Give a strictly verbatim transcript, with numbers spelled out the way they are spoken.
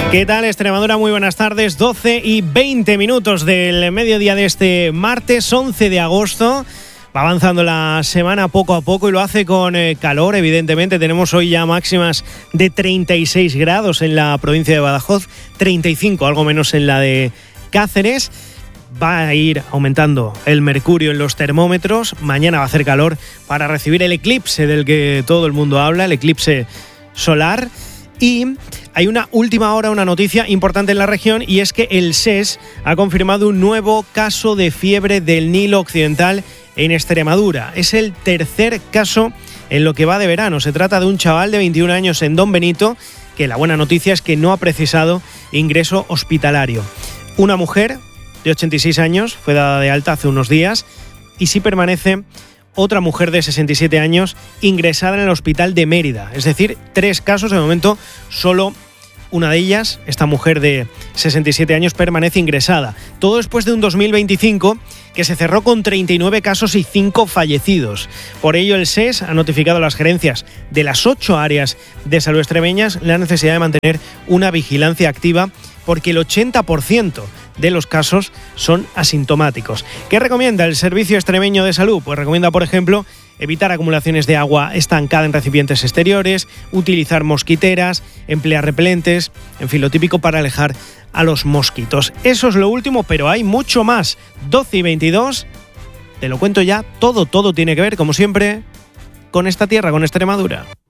¿Qué tal, Extremadura? Muy buenas tardes, doce y veinte minutos del mediodía de este martes once de agosto. Va avanzando la semana poco a poco y lo hace con eh, calor, evidentemente. Tenemos hoy ya máximas de treinta y seis grados en la provincia de Badajoz, treinta y cinco, algo menos en la de Cáceres. Va a ir aumentando el mercurio en los termómetros. Mañana va a hacer calor para recibir el eclipse del que todo el mundo habla, el eclipse solar. Y hay una última hora, una noticia importante en la región, y es que el S E S ha confirmado un nuevo caso de fiebre del Nilo Occidental en Extremadura. Es el tercer caso en lo que va de verano. Se trata de un chaval de veintiún años en Don Benito, que la buena noticia es que no ha precisado ingreso hospitalario. Una mujer de ochenta y seis años fue dada de alta hace unos días y sí permanece otra mujer de sesenta y siete años ingresada en el hospital de Mérida. Es decir, tres casos, de momento solo una de ellas, esta mujer de sesenta y siete años, permanece ingresada. Todo después de un dos mil veinticinco que se cerró con treinta y nueve casos y cinco fallecidos. Por ello, el S E S ha notificado a las gerencias de las ocho áreas de salud extremeñas la necesidad de mantener una vigilancia activa, porque el ochenta por ciento de los casos son asintomáticos. ¿Qué recomienda el Servicio Extremeño de Salud? Pues recomienda, por ejemplo, evitar acumulaciones de agua estancada en recipientes exteriores, utilizar mosquiteras, emplear repelentes, en fin, lo típico para alejar a los mosquitos. Eso es lo último, pero hay mucho más. doce y veintidós, te lo cuento ya, todo, todo tiene que ver, como siempre, con esta tierra, con Extremadura.